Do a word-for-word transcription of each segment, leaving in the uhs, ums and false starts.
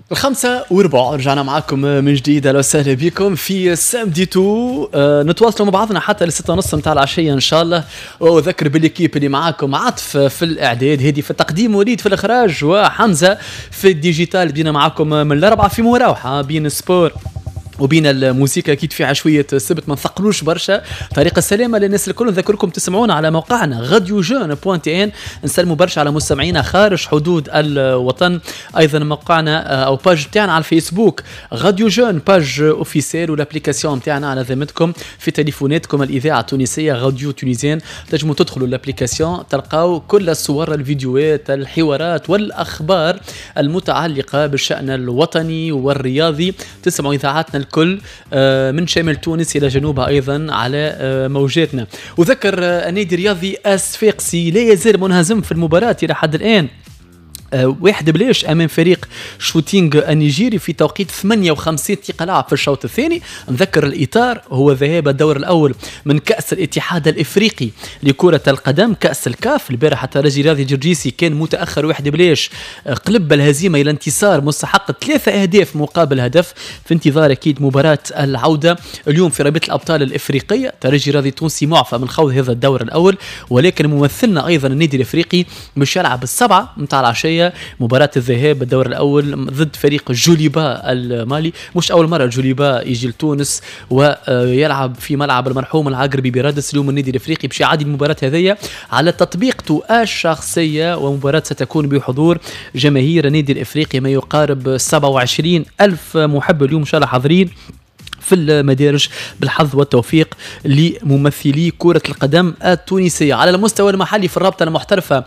الخمسة وربع رجعنا معاكم من جديد. اهلا وسهلا بكم في سامدي تو. آه نتواصلوا مع بعضنا حتى لستة ونص متاع العشية ان شاء الله. واذكر بالكيب اللي معاكم عطف في الاعداد، هدي في التقديم، وليد في الاخراج، وحمزة في الديجيتال. بدينا معاكم من الاربعة في مراوحة بين سبور وبين الموسيقى اكيد في عشويه سبت، ما نثقلوش برشا. طريقه السلامه للناس الكل، نذكركم تسمعونا على موقعنا غاديو جون بوان تي ان. نسلموا برشا على مستمعينا خارج حدود الوطن. ايضا موقعنا او باج تاعنا على الفيسبوك غاديو جون باج اوفيسيل، والابليكاسيون تاعنا على ذمتكم في تليفوناتكم الإذاعة التونسية غاديو تونيزيان. تنجموا تدخلوا الابليكاسيون تلقاو كل الصور، الفيديوهات، الحوارات والاخبار المتعلقه بالشان الوطني والرياضي. تسمعوا اذاعاتنا الكل من شمال تونس الى جنوبها ايضا على موجاتنا. وذكر النادي الرياضي الصفاقسي لا يزال منهزم في المباراه الى حد الان، أه واحد بلاش امام فريق شوتينغ النيجيري في توقيت ثمانية وخمسين دقيقه لعب في الشوط الثاني. نذكر الاطار هو ذهاب الدور الاول من كاس الاتحاد الافريقي لكره القدم، كاس الكاف. البارح الترجي الرياضي الجرجيسي كان متاخر واحد بلاش، قلب الهزيمه الى انتصار مستحق ثلاثه اهداف مقابل هدف، في انتظار اكيد مباراه العوده اليوم في رابطه الابطال الافريقيه. الترجي الرياضي التونسي معفى من خوض هذا الدور الاول، ولكن ممثلنا ايضا النادي الافريقي مش يلعب السبعه متاع العشيه مباراة الذهاب الدور الأول ضد فريق جوليبا المالي. مش أول مرة جوليبا يجي لتونس ويلعب في ملعب المرحوم العقربي برادس. اليوم النادي الأفريقي بشي عادي المباراة هذية على تطبيقته الشخصية، ومباراة ستكون بحضور جماهير النادي الأفريقي ما يقارب سبعة وعشرين ألف محب. اليوم إن شاء الله حاضرين في المدارج بالحظ والتوفيق لممثلي كرة القدم التونسية. على المستوى المحلي في الرابطة المحترفة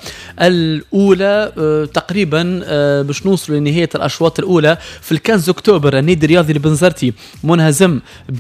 الأولى أه تقريبا أه باش نوصل لنهاية الأشواط الأولى. في الخامس أكتوبر النادي الرياضي البنزرتي منهزم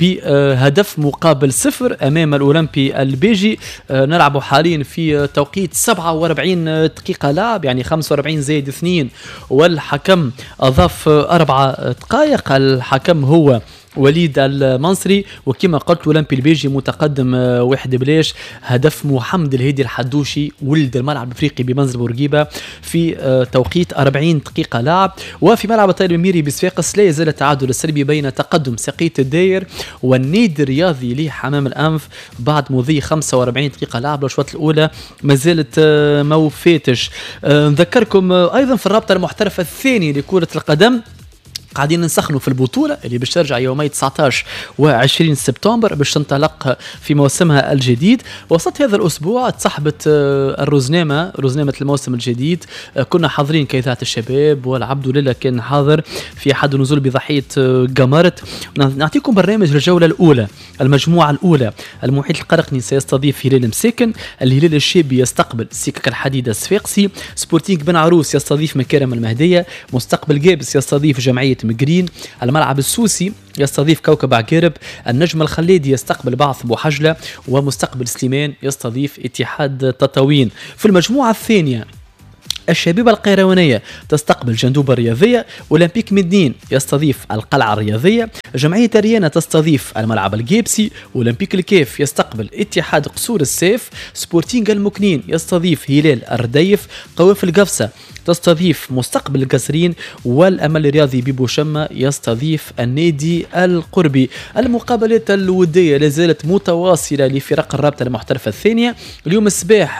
بهدف مقابل صفر أمام الأولمبي البيجي. أه نلعب حاليا في توقيت سبعة وأربعين دقيقة لعب، يعني خمسة وأربعين زائد اثنين، والحكم أضاف أربعة دقائق. الحكم هو وليد المنصري، وكما قلت اولمبي البيجي متقدم واحد بلاش، هدف محمد الهيدي الحدوشي ولد الملعب الافريقي بمنزل بورقيبه في توقيت أربعين دقيقه لعب. وفي ملعب الطير الميري بصفاقس لا يزال التعادل السلبي بين تقدم سقية الداير والنادي الرياضي لحمام الانف بعد مضي خمسة وأربعين دقيقه لعب. الاشواط الاولى ما زالت ما وفاتش. نذكركم ايضا في الرابطه المحترفه الثاني لكره القدم قاعدين نسخنوا في البطولة اللي باش ترجع يومي تسعطاش وعشرين سبتمبر باش تنطلق في موسمها الجديد. وسط هذا الأسبوع تصاحبت الرزنامة رزنامة الموسم الجديد. كنا حاضرين كإذاعة الشباب، والعبد لله كان حاضر في حد نزول بضحية قمرت. نعطيكم برنامج الجولة الأولى. المجموعة الأولى المحيط القرقني سيستضيف هلال مساكن، الهلال الشابي يستقبل سكك الحديد الصفاقسي، سبورتينغ بن عروس يستضيف مكارم المهدية، مستقبل جابس يستضيف جمعية مجرين، الملعب السوسي يستضيف كوكب عقارب، النجم الخليدي يستقبل بعث بوحجلة، ومستقبل سليمان يستضيف اتحاد تطاوين. في المجموعة الثانية الشبيبة القيروانية تستقبل جندوبة الرياضية، أولمبيك مدنين يستضيف القلعة الرياضية، جمعية ريانا تستضيف الملعب الجيبسي، أولمبيك الكيف يستقبل اتحاد قصور السيف، سبورتينغ المكنين يستضيف هلال الرديف، قوافل القفصة تستضيف مستقبل القصرين، والأمل الرياضي ببوشمة يستضيف النادي القربي. المقابلات الودية لازالت متواصلة لفرق الرابطة المحترفة الثانية. اليوم الصباح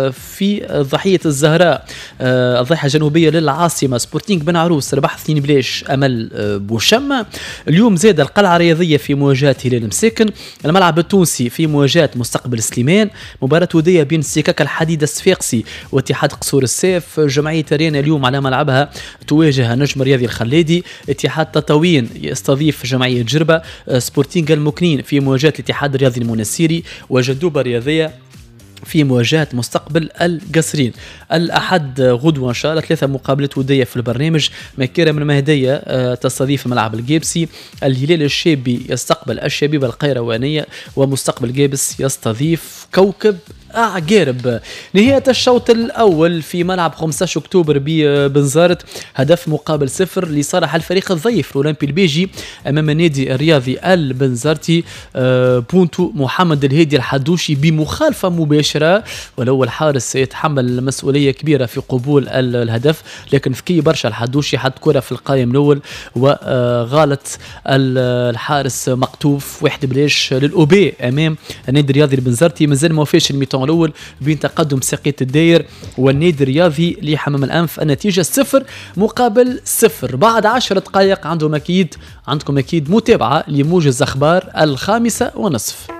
في ضحية الزهراء الضيحة الجنوبية للعاصمة سبورتينغ بن عروس ربح اثنين بلاش أمل بوشمة. اليوم زاد القلعة الرياضية في مواجهة هلال مساكن، الملعب التونسي في مواجهة مستقبل سليمان، مباراة ودية بين سكك الحديد الصفاقسي واتحاد قصور السيف، جمعية ريانا اليوم على ملعبها تواجه نجم رياضي الخليدي، اتحاد تطاوين يستضيف جمعية جربة، سبورتينغ المكنين في مواجهة الاتحاد الرياضي المنسيري، وجندوبة رياضية في مواجهة مستقبل القصرين. الأحد غدوة إن شاء الله ثلاثة مقابلات ودية في البرنامج. مكارم المهدية أه تستضيف ملعب الجيبسي، الهلال الشابي يستقبل الشبيبة القيروانية، ومستقبل جابس يستضيف كوكب عقارب. نهاية الشوط الأول في ملعب خمسة عشر أكتوبر ببنزرت، هدف مقابل صفر لصالح الفريق الضيف الأولمبي البيجي أمام النادي الرياضي البنزرتي. أه بونتو محمد الهيدي الحدوشي بمخالفة مباشرة مباشرة، ولو الحارس سيتحمل مسؤولية كبيرة في قبول الهدف، لكن ذكي برشا الحدوشي حط كرة في القائم الأول وغالت الحارس مقطوف واحد بلاش للأوبي أمام النادي الرياضي البنزرتي. مازال ما وفاش الميتون الأول بين تقدم ساقية الداير والنادي الرياضي لحمام الأنف، النتيجة صفر مقابل صفر. بعد عشر دقائق عندهم أكيد عندكم أكيد متابعة لموجز أخبار الخامسة ونصف.